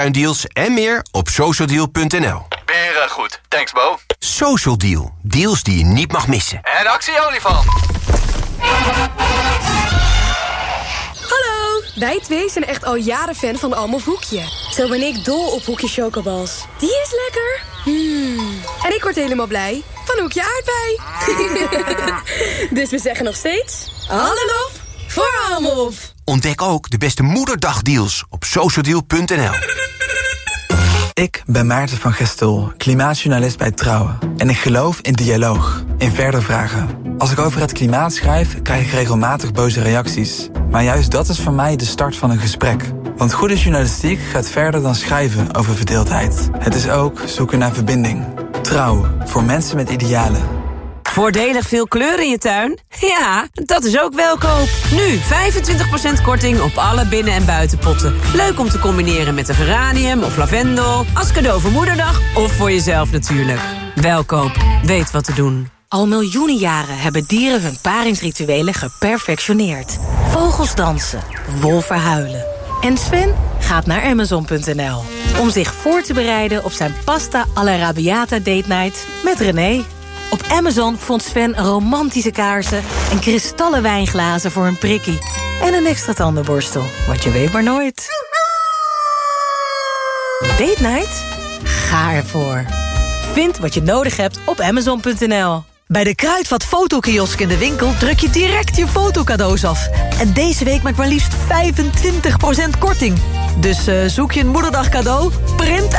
deals en meer op socialdeal.nl. Weer goed. Thanks, Bo. Social Deal. Deals die je niet mag missen. En actie olifant. Hallo, wij twee zijn echt al jaren fan van Almof Hoekje. Zo ben ik dol op Hoekje chocobals. Die is lekker. En ik word helemaal blij van Hoekje aardbei. Dus we zeggen nog steeds... alle lof voor Almof. Ontdek ook de beste moederdagdeals op socialdeal.nl. Ik ben Maarten van Gestel, klimaatjournalist bij Trouw. En ik geloof in dialoog, in verder vragen. Als ik over het klimaat schrijf, krijg ik regelmatig boze reacties. Maar juist dat is voor mij de start van een gesprek. Want goede journalistiek gaat verder dan schrijven over verdeeldheid. Het is ook zoeken naar verbinding. Trouw, voor mensen met idealen. Voordelig veel kleur in je tuin? Ja, dat is ook Welkoop. Nu 25% korting op alle binnen- en buitenpotten. Leuk om te combineren met een geranium of lavendel. Als cadeau voor moederdag of voor jezelf natuurlijk. Welkoop, weet wat te doen. Al miljoenen jaren hebben dieren hun paringsrituelen geperfectioneerd. Vogels dansen, wolven huilen. En Sven gaat naar Amazon.nl om zich voor te bereiden op zijn pasta alla Rabiata date night met René. Op Amazon vond Sven romantische kaarsen en kristallen wijnglazen voor een prikkie. En een extra tandenborstel, want je weet maar nooit. Date night? Ga ervoor. Vind wat je nodig hebt op Amazon.nl. Bij de Kruidvat fotokiosk in de winkel druk je direct je fotocadeaus af. En deze week met maar liefst 25% korting. Dus zoek je een moederdag cadeau, print